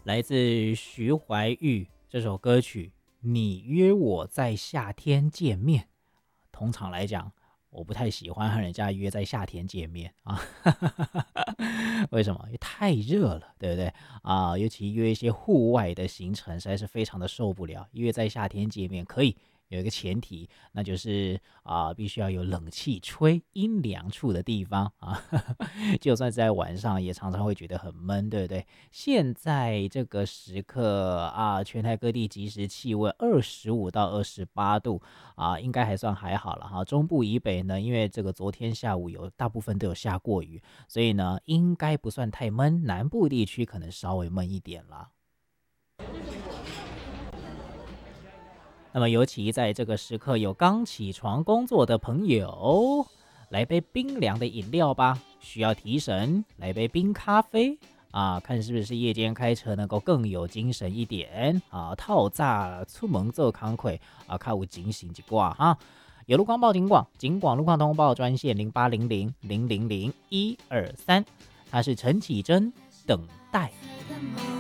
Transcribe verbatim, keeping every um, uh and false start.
来自徐怀钰这首歌曲《你约我在夏天见面》。通常来讲，我不太喜欢和人家约在夏天见面啊，为什么？因为太热了，对不对啊？尤其约一些户外的行程，实在是非常的受不了。约在夏天见面可以。有一个前提，那就是啊、必须要有冷气吹阴凉处的地方啊，就算是在晚上，也常常会觉得很闷，对不对？现在这个时刻啊，全台各地即时气温二十五到二十八度啊，应该还算还好了哈。中部以北呢，因为这个昨天下午有大部分都有下过雨，所以呢，应该不算太闷。南部地区可能稍微闷一点啦。那么，尤其在这个时刻，有刚起床工作的朋友，来杯冰凉的饮料吧。需要提神，来杯冰咖啡啊，看是不是夜间开车能够更有精神一点啊。套炸出门做康亏啊，看我警醒一挂哈。有路光报警广，警广路况通报专线零八零零零零零一二三，它是陈绮贞等待。